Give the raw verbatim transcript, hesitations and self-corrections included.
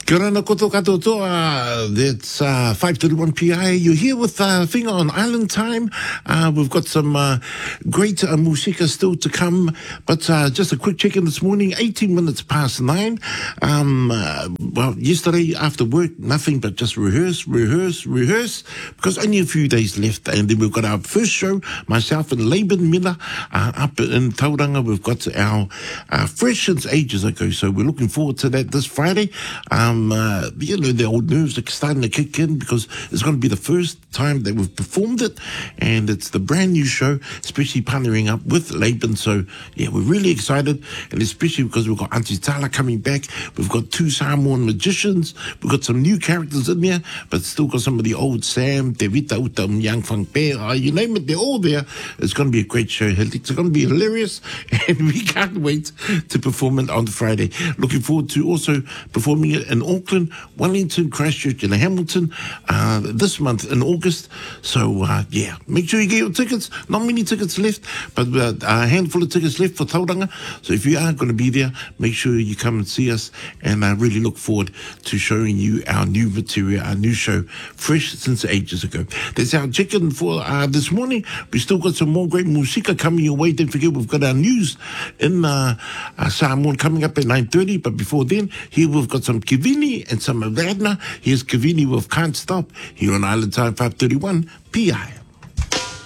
Kia ora koto katoa toa. It's uh, five thirty-one P I. You're here with uh, Finger on Island Time. Uh, we've got some uh, great uh, musika still to come. But uh, just a quick check-in this morning, eighteen minutes past nine. Um, uh, well, yesterday after work, nothing but just rehearse, rehearse, rehearse, because only a few days left. And then we've got our first show, myself and Laban Miller, uh, up in Tauranga. We've got our uh, Fresh since ages ago. So we're looking forward to that this Friday. Um, Uh, you know, the old nerves are starting to kick in because it's going to be the first time that we've performed it, and it's the brand new show, especially partnering up with Laban. So, yeah, we're really excited, and especially because we've got Auntie Tala coming back. We've got two Samoan magicians. We've got some new characters in there, but still got some of the old Sam, Te Vita Uta, Yang Fang Pe, uh, you name it, they're all there. It's going to be a great show. It's going to be hilarious, and we can't wait to perform it on Friday. Looking forward to also performing it in Auckland, Wellington, Christchurch, and Hamilton uh, this month in August. So, uh, yeah, make sure you get your tickets. Not many tickets left, but uh, a handful of tickets left for Tauranga. So if you are going to be there, make sure you come and see us. And I really look forward to showing you our new material, our new show, fresh since ages ago. That's our check-in for uh, this morning. We still got some more great musika coming your way. Don't forget, we've got our news in uh, uh, Samoan coming up at nine thirty. But before then, here we've got some Kivini and some of Radna. Here's Kavini with Can't Stop here on Island Time five thirty-one P I.